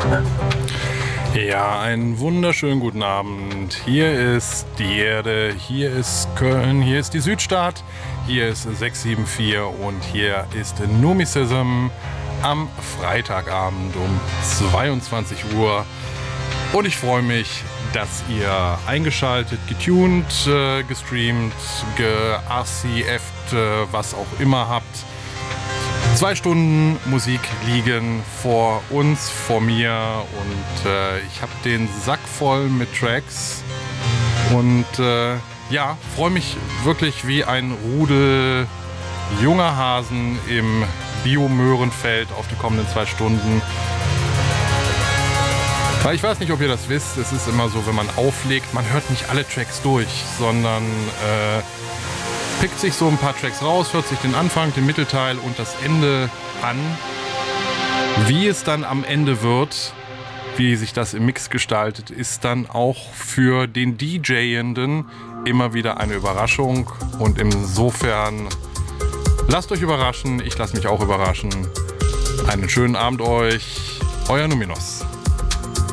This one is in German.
Ja, einen wunderschönen guten Abend. Hier ist die Erde, hier ist Köln, hier ist die Südstadt, hier ist 674 und hier ist Numism am Freitagabend um 22 Uhr. Und ich freue mich, dass ihr eingeschaltet, getuned, gestreamt, geRCF'd, was auch immer habt. 2 Stunden Musik liegen vor uns, vor mir und ich habe den Sack voll mit Tracks und ja, freue mich wirklich wie ein Rudel junger Hasen im Bio-Möhrenfeld auf die kommenden 2 Stunden. Weil ich weiß nicht, ob ihr das wisst, es ist immer so, wenn man auflegt, man hört nicht alle Tracks durch, sondern pickt sich so ein paar Tracks raus, hört sich den Anfang, den Mittelteil und das Ende an. Wie es dann am Ende wird, wie sich das im Mix gestaltet, ist dann auch für den DJenden immer wieder eine Überraschung. Und insofern lasst euch überraschen, ich lasse mich auch überraschen. Einen schönen Abend euch, euer Numinos.